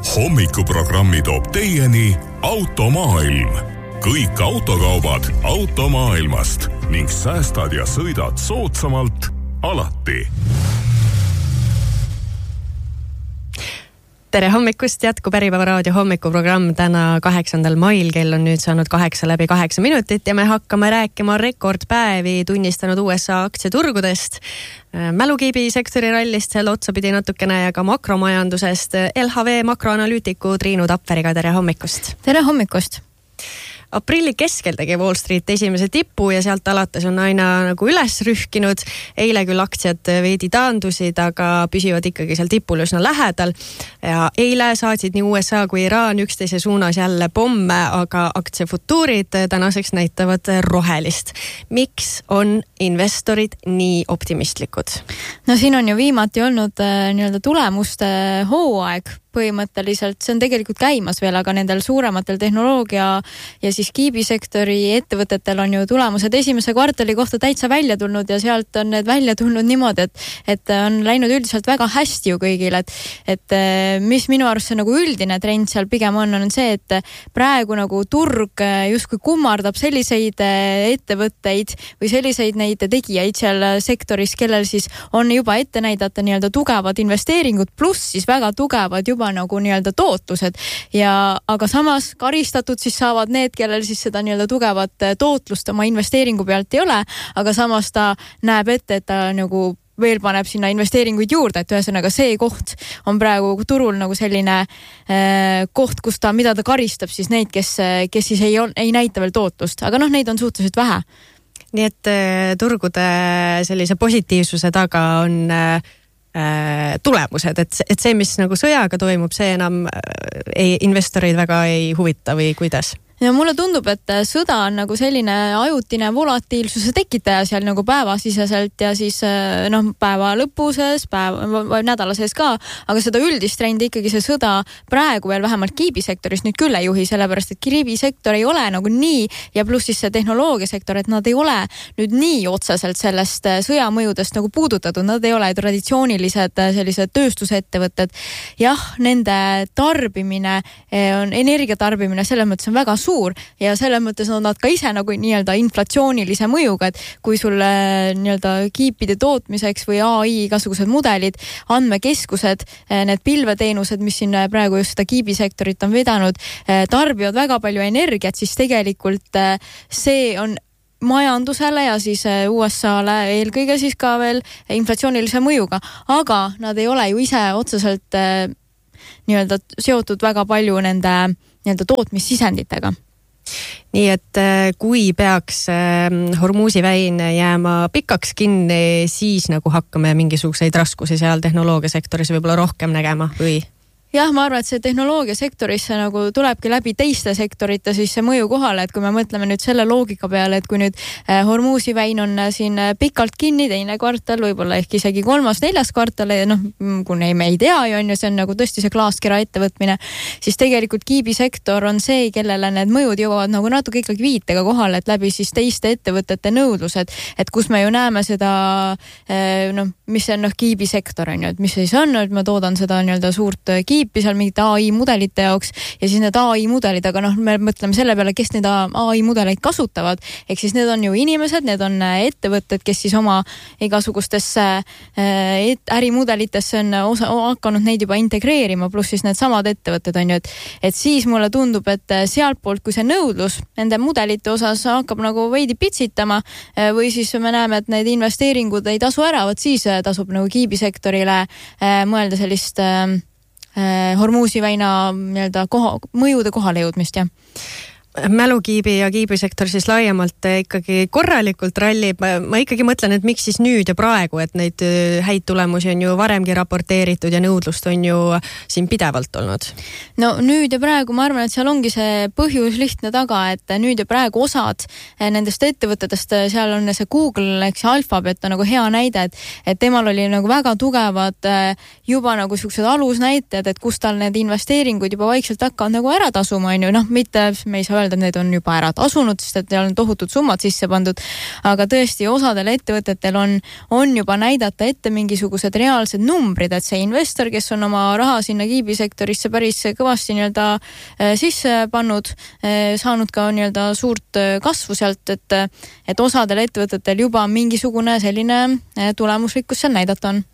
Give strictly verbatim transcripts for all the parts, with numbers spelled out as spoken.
Hommikuprogrammi toob teieni Automaailm. Kõik autokaubad automaailmast ning säästad ja sõidad soodsamalt alati. Tere hommikust, jätkub Äripäeva raadio hommikuprogramm täna kaheksandal mail, kell on nüüd saanud kaheksa läbi kaheksa minutit ja me hakkame rääkima rekordpäevi tunnistanud U S A aktsiaturgudest, mälukiibi sektori rallist seal otsapidi natukene ja ka makromajandusest. L H V makroanalüütiku Triinu Tapveriga, tere hommikust! Tere hommikust! Aprilli keskel tegi Wall Street esimese tipu ja sealt alates on aina nagu üles rühkinud. Eile küll aktsiad veidi taandusid, aga püsivad ikkagi seal tipul üsna lähedal. Ja eile saatsid nii U S A kui Iraan üksteise suunas jälle pomme, aga aktsiafutuurid tänaseks näitavad rohelist. Miks on investorid nii optimistlikud? No siin on ju viimati olnud äh, nii-öelda tulemuste hooaeg põhimõtteliselt, see on tegelikult käimas veel, aga nendel suurematel tehnoloogia ja siis kiibisektori ettevõtetel on ju tulemused esimese kvartali kohta täitsa välja tulnud ja sealt on need välja tulnud niimoodi, et, et on läinud üldiselt väga hästi ju kõigil, et, et mis minu arust see nagu üldine trend seal pigem on, on see, et praegu nagu turg justkui kummardab selliseid ettevõtteid või selliseid neid tegijaid seal sektoris, kellel siis on juba ette näidata nii-öelda tugevad investeeringud pluss siis väga tugevad juba nagu nii-öelda tootlused ja aga samas karistatud siis saavad need, kellel siis seda nii-öelda tugevat tootlust oma investeeringu pealt ei ole, aga samas ta näeb ette, et ta nagu veel paneb sinna investeeringuid juurde, et ühesõnaga see koht on praegu turul nagu selline äh, koht, kus ta, mida ta karistab siis neid, kes, kes siis ei, on, ei näita veel tootlust, aga noh, neid on suhteliselt vähe. Nii et äh, turgude sellise positiivsuse taga on äh, tulemused, et, et see, mis nagu sõjaga toimub, see enam ei, investoreid väga ei huvita või kuidas? Ja mulle tundub, et sõda on nagu selline ajutine volatiilsuse tekitaja seal nagu päevasiseselt ja siis noh, päeva lõpuses, päeva, nädala sees ka, aga seda üldist trendi ikkagi see sõda praegu veel vähemalt kiibisektoris nüüd küll ei juhi, sellepärast et kiibisektor ei ole nagu nii ja pluss siis see tehnoloogiasektor, et nad ei ole nüüd nii otseselt sellest sõjamõjudest nagu puudutatud, nad ei ole traditsioonilised sellised tööstusettevõtted. Jah, nende tarbimine on, energiatarbimine selles mõttes on väga suur ja selles mõttes on nad ka ise nagu nii-öelda inflatsioonilise mõjuga, et kui sul nii-öelda kiipide tootmiseks või A I igasugused mudelid, andmekeskused, need pilveteenused, mis siin praegu just seda kiibisektorit on vedanud, tarbivad väga palju energiat, siis tegelikult see on majandusele ja siis U S A-le eelkõige siis ka veel inflatsioonilise mõjuga, aga nad ei ole ju ise otseselt nii-öelda seotud väga palju nende nii-öelda tootmissisenditega. Nii et kui peaks Hormuzi väin jääma pikaks kinni, siis nagu hakkame mingisuguseid raskusi seal tehnoloogiasektoris võib-olla rohkem nägema või? Jah, ma arvan, et see tehnoloogiasektorisse nagu tulebki läbi teiste sektorite siis see mõju kohale, et kui me mõtleme nüüd selle loogika peale, et kui nüüd Hormuzi väin on siin pikalt kinni, teine kvartal, võib-olla ehk isegi kolmas, neljas kvartal, noh, kui me ei tea ju on ju, see on nagu tõesti see klaaskera ettevõtmine, siis tegelikult kiibisektor on see, kellele need mõjud jõuavad nagu natuke ikkagi viitega kohale, et läbi siis teiste ettevõtete nõudlused, et kus me ju näeme seda, noh, mis on noh, kiibisektor on ju, et mis siis on, et ma toodan seda nii-öelda suurt kiibi, kiipi seal mingite A I mudelite jaoks ja siis need A I mudelid, aga noh, me mõtleme selle peale, kes need A I mudeleid kasutavad, ehk siis need on ju inimesed, need on ettevõtted, kes siis oma igasugustesse ärimudelitesse on osa, hakanud neid juba integreerima, pluss siis need samad ettevõtted on ju, et, et siis mulle tundub, et sealt poolt, kui see nõudlus nende mudelite osas hakkab nagu veidi pitsitama või siis me näeme, et need investeeringud ei tasu ära, võt siis tasub nagu kiibisektorile mõelda sellist Hormuzi väina nii-öelda koha, mõjude kohale jõudmist, jah. Mälukiibi ja kiibisektor siis laiemalt ikkagi korralikult rallib. Ma ikkagi mõtlen, et miks siis nüüd ja praegu, et neid häid tulemusi on ju varemgi raporteeritud ja nõudlust on ju siin pidevalt olnud. No nüüd ja praegu ma arvan, et seal ongi see põhjus lihtne taga, et nüüd ja praegu osad nendest ettevõtetest, seal on see Google, eks Alphabet on nagu hea näide, et, et temal oli nagu väga tugevad juba nagu sellised alusnäitajad, et kus tal need investeeringud juba vaikselt hakkavad nagu ära tasuma, on ju, noh, mitte me ei saa öelda, öelda, et need on juba ära tasunud, sest et neil on tohutud summad sisse pandud, aga tõesti osadel ettevõtetel on, on juba näidata ette mingisugused reaalsed numbrid, et see investor, kes on oma raha sinna kiibisektorisse päris kõvasti nii-öelda sisse pannud, saanud ka nii-öelda suurt kasvu sealt, et, et osadel ettevõtetel juba mingisugune selline tulemuslikkus seal näidata on.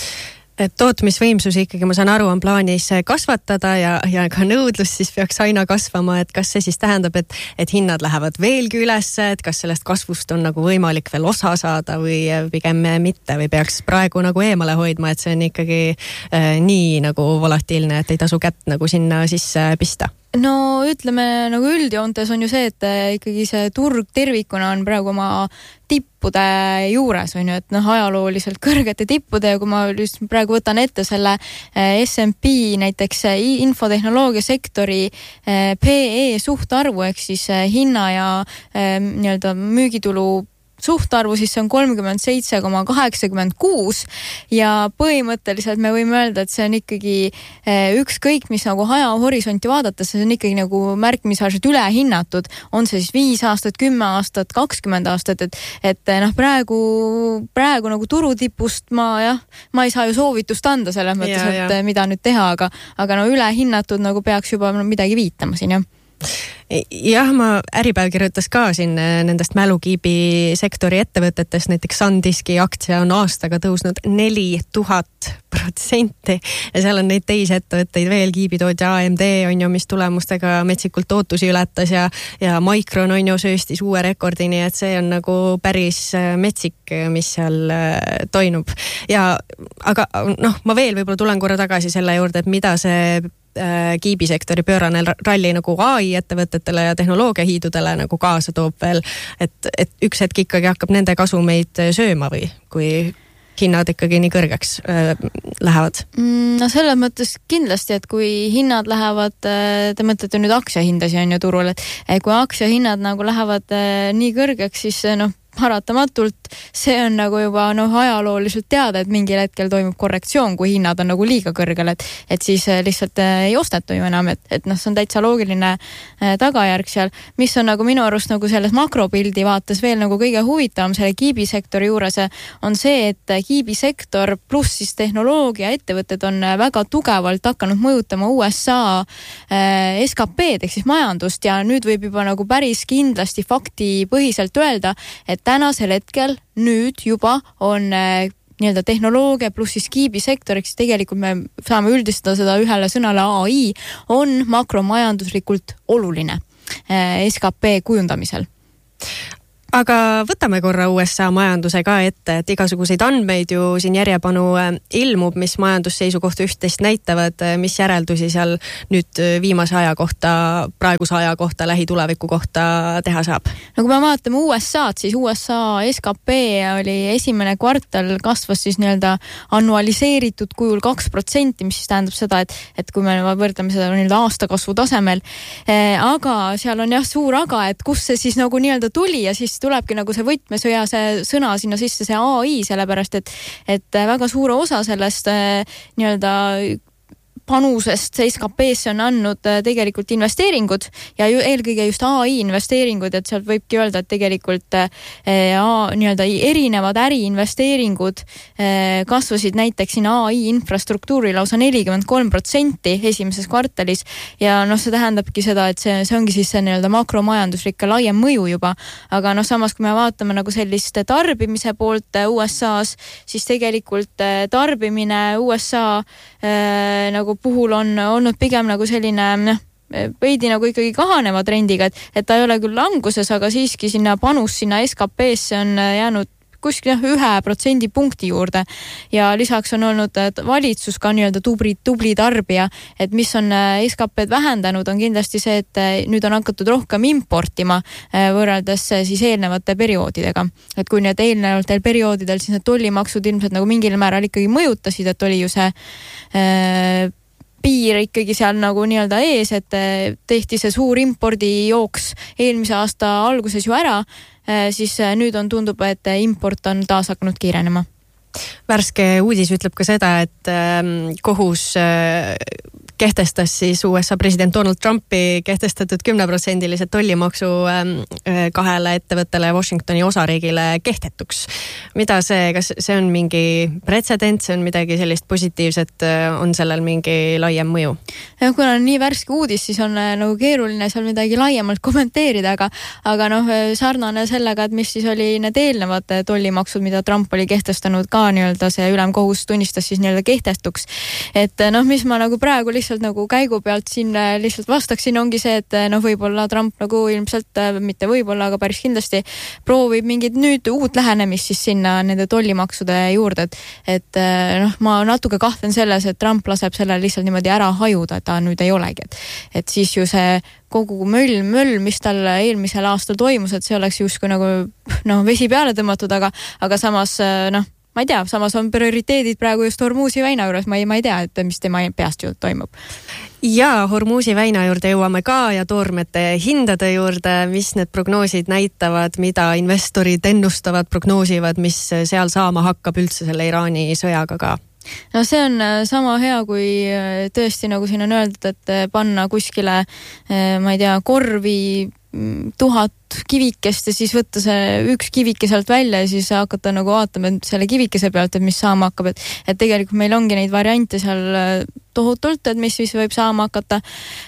Et tootmisvõimsusi ikkagi, ma saan aru, on plaanis kasvatada ja, ja ka nõudlus siis peaks aina kasvama, et kas see siis tähendab, et, et hinnad lähevad veelgi üles, et kas sellest kasvust on nagu võimalik veel osa saada või pigem mitte või peaks praegu nagu eemale hoidma, et see on ikkagi äh, nii nagu volatiilne, et ei tasu kätt nagu sinna sisse pista? No ütleme nagu üldjoontes on ju see, et ikkagi see turg tervikuna on praegu oma tippude juures, on ju, et noh, ajalooliselt kõrgete tippude ja kui ma just praegu võtan ette selle S and P näiteks infotehnoloogia sektori P E suhtarvu ehk siis hinna ja nii-öelda müügitulu suhtarvu, siis see on kolmkümmend seitse koma kaheksakümmend kuus ja põhimõtteliselt me võime öelda, et see on ikkagi ükskõik, mis nagu ajahorisonti vaadates, see on ikkagi nagu märkimisväärselt ülehinnatud, on see siis viis aastat, kümme aastat, kakskümmend aastat, et, et noh, praegu, praegu nagu turutipust ma jah, ma ei saa ju soovitust anda selles mõttes, ja, et ja. mida nüüd teha, aga, aga no ülehinnatud nagu peaks juba midagi viitama siin, jah. Jah, ma Äripäev kirjutas ka siin nendest mälukiibi sektori ettevõtetest, näiteks SanDiski aktsia on aastaga tõusnud neli tuhat protsenti ja seal on neid teisi ettevõtteid veel, kiibitootja A M D on ju, mis tulemustega metsikult ootusi ületas ja, ja Micron on ju sööstis uue rekordini, et see on nagu päris metsik, mis seal toimub. Ja aga noh, ma veel võib-olla tulen korra tagasi selle juurde, et mida see kiibisektori pöörane ralli nagu A I ettevõtetele ja tehnoloogiahiidudele nagu kaasa toob veel, et, et üks hetk ikkagi hakkab nende kasumeid sööma või kui hinnad ikkagi nii kõrgeks äh, lähevad? No selles mõttes kindlasti, et kui hinnad lähevad, te mõtlete nüüd aktsiahindasi on ju turul, et kui aktsiahinnad nagu lähevad äh, nii kõrgeks, siis noh, paratamatult see on nagu juba noh, ajalooliselt teada, et mingil hetkel toimub korrektsioon, kui hinnad on nagu liiga kõrgel, et, et siis lihtsalt ei osteta ju enam, et, et noh, see on täitsa loogiline tagajärg seal, mis on nagu minu arust nagu selles makropildi vaates veel nagu kõige huvitavam selle kiibisektori juures on see, et kiibisektor pluss siis tehnoloogia ettevõtted on väga tugevalt hakanud mõjutama U S A S K P-d ehk siis majandust ja nüüd võib juba nagu päris kindlasti faktipõhiselt öelda, et tänasel hetkel nüüd juba on nii-öelda tehnoloogia pluss siis kiibisektoriks, tegelikult me saame üldistada seda ühele sõnale A I, on makromajanduslikult oluline S K P kujundamisel. Aga võtame korra U S A majanduse ka ette, et igasuguseid andmeid ju siin järjepanu ilmub, mis majandusseisukohta üht-teist näitavad, mis järeldusi seal nüüd viimase aja kohta, praeguse aja kohta, lähituleviku kohta teha saab? No kui me vaatame U S A-d, siis U S A S K P oli esimene kvartal kasvas siis nii-öelda annualiseeritud kujul kaks protsenti, mis siis tähendab seda, et, et kui me võrdleme seda nii-öelda aastakasvu tasemel, aga seal on jah suur aga, et kus see siis nagu nii-öelda tuli ja siis tulebki nagu see võtmesõja see sõna sinna sisse, see A I, sellepärast et, et väga suure osa sellest nii-öelda panusest S K P-sse on andnud tegelikult investeeringud ja ju, eelkõige just A I investeeringud, et sealt võibki öelda, et tegelikult äh, nii-öelda erinevad äriinvesteeringud äh, kasvasid näiteks siin A I infrastruktuuri lausa nelikümmend kolm protsenti esimeses kvartalis ja noh, see tähendabki seda, et see, see ongi siis see nii-öelda makromajanduslik laiem mõju juba, aga noh, samas kui me vaatame nagu sellist tarbimise poolt U S A-s, siis tegelikult tarbimine U S A äh, nagu puhul on olnud pigem nagu selline noh, veidi nagu ikkagi kahaneva trendiga, et, et ta ei ole küll languses, aga siiski sinna panus sinna S K P-sse on jäänud kuskil ühe protsendi punkti juurde ja lisaks on olnud valitsus ka nii-öelda tubli, tubli tarbija, et mis on S K P-d vähendanud, on kindlasti see, et nüüd on hakatud rohkem importima võrreldes siis eelnevate perioodidega. Et kui need eelnevatel perioodidel siis need tollimaksud ilmselt nagu mingil määral ikkagi mõjutasid, et oli ju see äh, piir ikkagi seal nagu nii-öelda ees, et tehti see suur impordijooks eelmise aasta alguses ju ära, siis nüüd on tundub, et import on taas hakanud kiirenema. Värske uudis ütleb ka seda, et kohus kehtestas siis U S A president Donald Trumpi kehtestatud kümneprotsendilise tollimaksu kahele ettevõttele Washingtoni osariigile kehtetuks. Mida see, kas see on mingi pretsedent, see on midagi sellist positiivset, on sellel mingi laiem mõju? Ja, kuna on nii värske uudis, siis on nagu keeruline seal midagi laiemalt kommenteerida, aga, aga noh, sarnane sellega, et mis siis oli need eelnevad tollimaksud, mida Trump oli kehtestanud ka nii-öelda see ülemkohus tunnistas siis nii-öelda kehtetuks. Et noh, mis ma nagu praegu lihtsalt nagu käigu pealt siin lihtsalt vastaksin, ongi see, et noh, võib-olla Trump nagu ilmselt, mitte võib-olla, aga päris kindlasti proovib mingit nüüd uut lähenemist siis sinna nende tollimaksude juurde, et, et noh, ma natuke kahtlen selles, et Trump laseb selle lihtsalt niimoodi ära hajuda, et ta nüüd ei olegi, et, et siis ju see kogu möll, möll, mis tal eelmisel aastal toimus, et see oleks justkui nagu noh, vesi peale tõmmatud, aga, aga samas noh, ma ei tea, samas on prioriteedid praegu just Hormuzi väina juures, ma ei, ma ei tea, et mis tema peast ju toimub. Ja Hormuzi väina juurde jõuame ka ja toormete hindade juurde, mis need prognoosid näitavad, mida investorid ennustavad, prognoosivad, mis seal saama hakkab üldse selle Iraani sõjaga ka? No see on sama hea, kui tõesti nagu siin on öeldud, et panna kuskile, ma ei tea, korvi tuhat kivikest ja siis võtta see üks kivike sealt välja ja siis hakata nagu vaatama selle kivikese pealt, et mis saama hakkab, et, et tegelikult meil ongi neid variante seal tohutult, et mis siis võib saama hakata.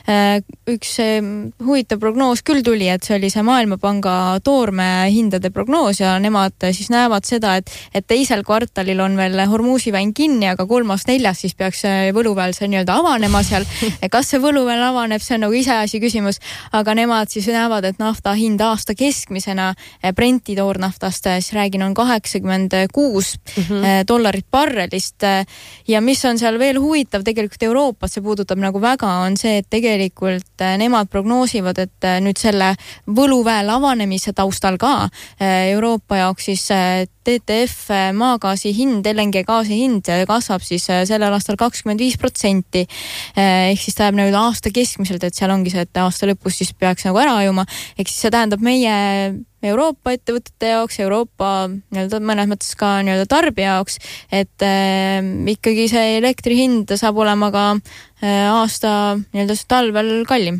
Üks huvitav prognoos küll tuli, et see oli see Maailmapanga toorme hindade prognoos ja nemad siis näevad seda, et, et teisel kvartalil on veel Hormuzi väin kinni, aga kolmas, neljas siis peaks võluväel see nii-öelda avanema seal. Kas see võluväel avaneb, see on nagu ise asi küsimus, aga nemad siis näevad, et nafta hinda aasta keskmisena Brenti toornaftast, siis räägin, on kaheksakümmend kuus mm-hmm. dollarit barrelist ja mis on seal veel huvitav tegelikult Euroopas, see puudutab nagu väga, on see, et tegelikult nemad prognoosivad, et nüüd selle võluväel avanemise taustal ka Euroopa jaoks siis T T F maagaasi hind, L N G gaasi hind kasvab siis sellel aastal kakskümmend viis protsenti. Ehk siis ta jääb nüüd aasta keskmiselt, et seal ongi see, et aasta lõpus siis peaks nagu ära ajuma. Ehk siis see tähendab meie Euroopa ettevõtete jaoks, Euroopa nii-öelda mõnes mõttes ka nii-öelda tarbija jaoks, et äh, ikkagi see elektri hind saab olema ka äh, aasta nii-öelda talvel kallim.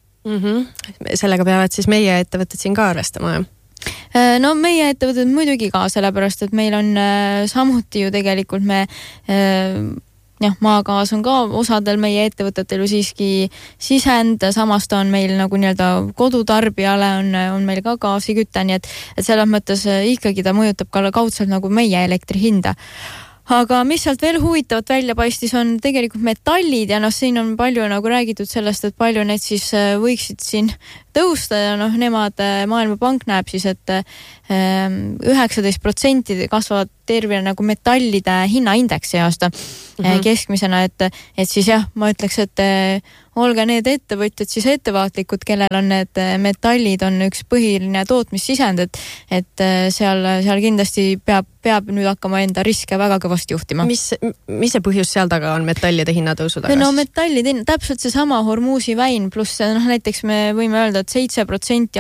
Mm-hmm. Sellega peavad siis meie ettevõtted siin ka arvestama, jah? No meie ettevõtted muidugi ka, sellepärast, et meil on äh, samuti ju tegelikult me äh, jah, maagaas on ka osadel meie ettevõtetel ju siiski sisend, samas ta on meil nagu nii-öelda kodutarbijale on, on meil ka gaasiküte, nii et, et selles mõttes ikkagi ta mõjutab ka kaudselt nagu meie elektri hinda. Aga mis sealt veel huvitavat välja paistis, on tegelikult metallid ja noh, siin on palju nagu räägitud sellest, et palju need siis võiksid siin tõusta ja noh, nemad, Maailmapank näeb siis, et üheksateist protsenti kasvavad tervena nagu metallide hinnaindeksi aasta mm-hmm. keskmisena, et, et siis jah, ma ütleks, et olge need ettevõtjad siis ettevaatlikud, kellel on need metallid on üks põhiline tootmissisend, et, et seal, seal kindlasti peab, peab nüüd hakkama enda riske väga kõvasti juhtima. Mis, mis see põhjus seal taga on metallide hinnatõusu taga? No metallid, täpselt see sama Hormuzi väin, pluss noh, näiteks me võime öelda, et seitse protsenti